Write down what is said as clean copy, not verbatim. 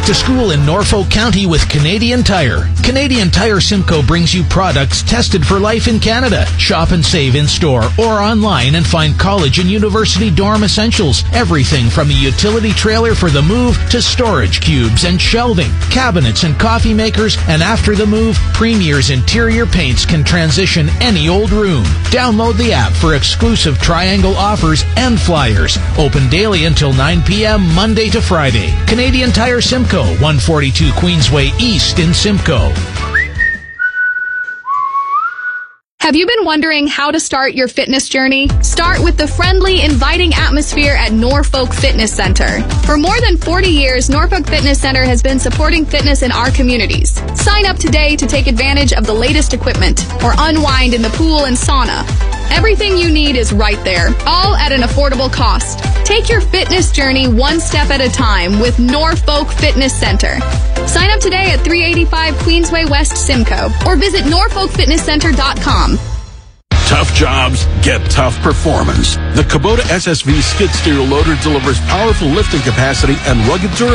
back to school in Norfolk County with Canadian Tire. Canadian Tire Simcoe brings you products tested for life in Canada. Shop and save in-store or online and find college and university dorm essentials. Everything from a utility trailer for the move to storage cubes and shelving, cabinets and coffee makers, and after the move, Premier's interior paints can transition any old room. Download the app for exclusive Triangle offers and flyers. Open daily until 9 p.m. Monday to Friday. Canadian Tire Simcoe, 142 Queensway East in Simcoe. Have you been wondering how to start your fitness journey? Start with the friendly, inviting atmosphere at Norfolk Fitness Center. For more than 40 years, Norfolk Fitness Center has been supporting fitness in our communities. Sign up today to take advantage of the latest equipment or unwind in the pool and sauna. Everything you need is right there, all at an affordable cost. Take your fitness journey one step at a time with Norfolk Fitness Center. Sign up today at 385 Queensway West, Simcoe, or visit norfolkfitnesscenter.com. Tough jobs get tough performance. The Kubota SSV skid steer loader delivers powerful lifting capacity and rugged durability